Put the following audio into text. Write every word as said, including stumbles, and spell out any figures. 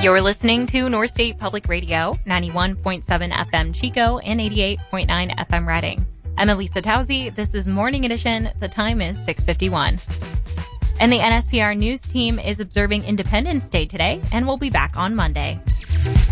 You're listening to North State Public Radio, ninety-one point seven F M Chico and eighty-eight point nine F M Reading. I'm Elisa Tausi. This is Morning Edition. The time is six fifty-one. And the N S P R News team is observing Independence Day today, and we'll be back on Monday.